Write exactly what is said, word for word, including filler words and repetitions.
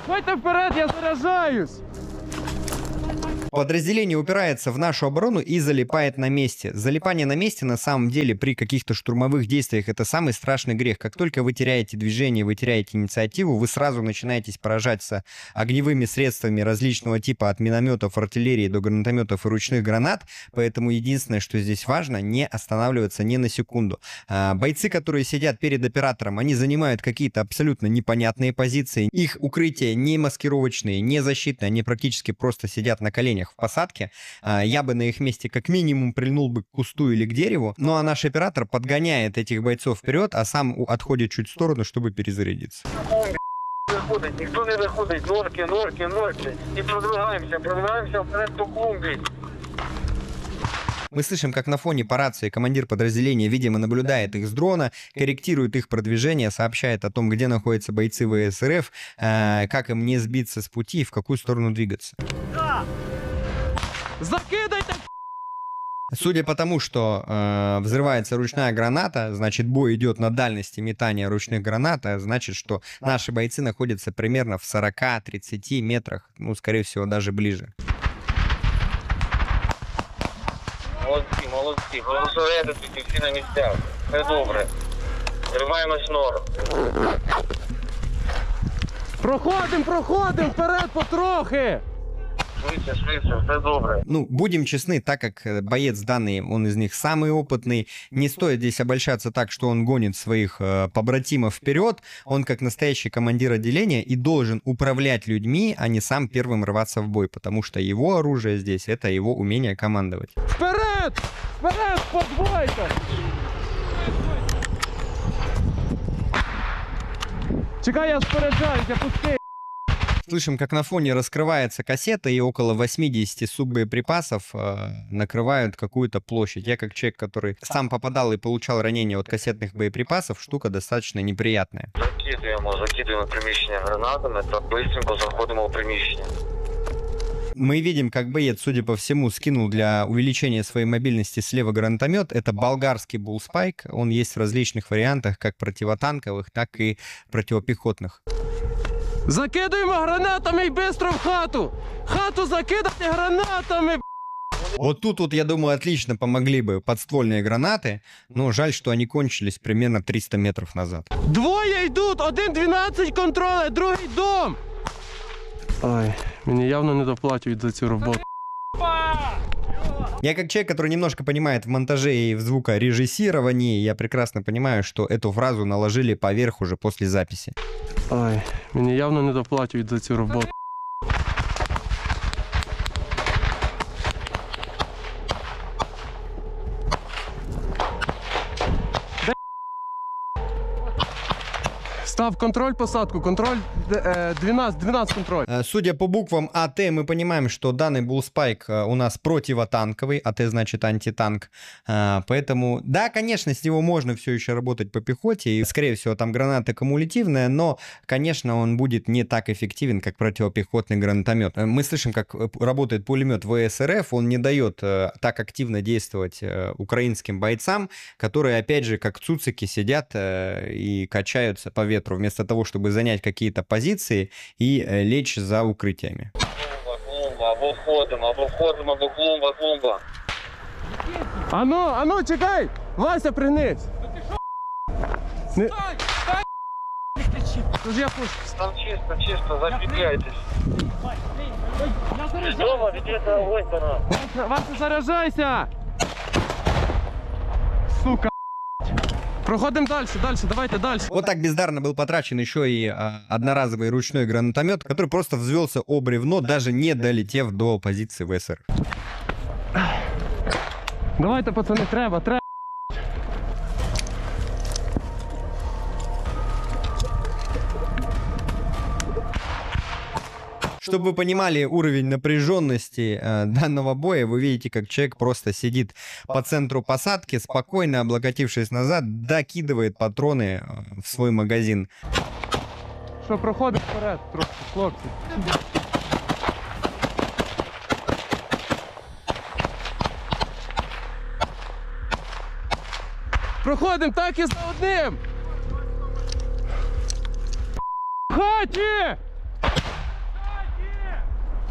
Ходьте вперед, я заряжаюсь! Подразделение упирается в нашу оборону и залипает на месте. Залипание на месте на самом деле при каких-то штурмовых действиях это самый страшный грех. Как только вы теряете движение, вы теряете инициативу, вы сразу начинаете поражаться огневыми средствами различного типа, от минометов, артиллерии до гранатометов и ручных гранат. Поэтому единственное, что здесь важно, не останавливаться ни на секунду. А, бойцы, которые сидят перед оператором, они занимают какие-то абсолютно непонятные позиции. Их укрытия не маскировочные, не защитные, они практически просто сидят на коленях в посадке. Я бы на их месте как минимум прильнул бы к кусту или к дереву. Ну а наш оператор подгоняет этих бойцов вперед, а сам отходит чуть в сторону, чтобы перезарядиться. Виходить, ніхто не виходить, норки, норки, норки. І продвигаємося, продвигаємося вперед по клумбі. Мы слышим, как на фоне по рации командир подразделения, видимо, наблюдает их с дрона, корректирует их продвижение, сообщает о том, где находятся бойцы ВСРФ, э, как им не сбиться с пути и в какую сторону двигаться. Закидайте! Судя по тому, что э, взрывается ручная граната, значит, бой идет на дальности метания ручных гранат, а значит, что наши бойцы находятся примерно в сорока-тридцати метрах, ну, скорее всего, даже ближе. Молодці, молодці. Голосуєте всі на місцях. Все добре. Тримаємось норм. Проходим, проходим, вперед потрохи! Швидше, швидше, все добре. Ну, будем честны, так как боец данный, он из них самый опытный, не стоит здесь обольщаться так, что он гонит своих э, побратимов вперед. Он как настоящий командир отделения и должен управлять людьми, а не сам первым рваться в бой, потому что его оружие здесь — это его умение командовать. Вперед! Вперед, подбойка! Чекай, я споряджаюсь, я пустий. Слышим, как на фоне раскрывается кассета, и около восьмидесяти суббоеприпасов э, накрывают какую-то площадь. Я как человек, который сам попадал и получал ранения от кассетных боеприпасов, штука достаточно неприятная. Закидуємо, закидуємо приміщення гранатами та быстренько заходимо в приміщення. Мы видим, как боец, судя по всему, скинул для увеличения своей мобильности слева гранатомет. Это болгарский Bullspike. Он есть в различных вариантах, как противотанковых, так и противопехотных. Закидуємо гранатами і быстро в хату! Хату закидати гранатами! Вот тут вот, я думаю, отлично помогли бы подствольные гранаты, но жаль, что они кончились примерно триста метров назад. Двоє йдуть! Один дванадцять контроле, другий дом! Ой, мені явно не доплачують за цю роботу. Я как человек, который немножко понимает в монтаже и в звукорежиссировании, я прекрасно понимаю, что эту фразу наложили поверх уже после записи. Ой, мені явно не доплачують за цю роботу. Став контроль посадку, контроль двенадцать, двенадцать контроль. Судя по буквам АТ, мы понимаем, что данный Bullspike у нас противотанковый, АТ значит антитанк, поэтому, да, конечно, с него можно все еще работать по пехоте, и, скорее всего, там граната кумулятивная, но, конечно, он будет не так эффективен, как противопехотный гранатомет. Мы слышим, как работает пулемет ВСРФ, он не дает так активно действовать украинским бойцам, которые, опять же, как цуцики сидят и качаются по ветру, вместо того, чтобы занять какие-то позиции и э, лечь за укрытиями. Клумба, клумба, або входимо, або входимо, або клумба, клумба. Ану, ану, чекай! Вася, пригнись! Не... Я пушу. Там чисто, чисто, закріпляйтесь. Дома ведете огонь по нам. Вася, Вася, заряжайся! Сука! Проходим дальше, дальше, давайте дальше. Вот так бездарно был потрачен еще и а, одноразовый ручной гранатомет, который просто взвелся об бревно, даже не долетев до позиции ВСР. Давайте, пацаны, треба, треба. Чтобы вы понимали уровень напряженности э, данного боя, вы видите, как человек просто сидит по центру посадки, спокойно облокотившись назад, докидывает патроны э, в свой магазин. Что, проходим вперед, трохи, хлопцы. Проходим так і за одним. В хаті!